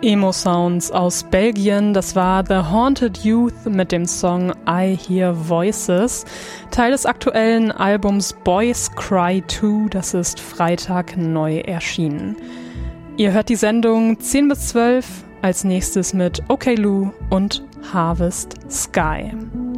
Emo-Sounds aus Belgien, das war The Haunted Youth mit dem Song I Hear Voices, Teil des aktuellen Albums Boys Cry 2, das ist Freitag neu erschienen. Ihr hört die Sendung 10 bis 12, als nächstes mit OK Lou und Harvest Sky.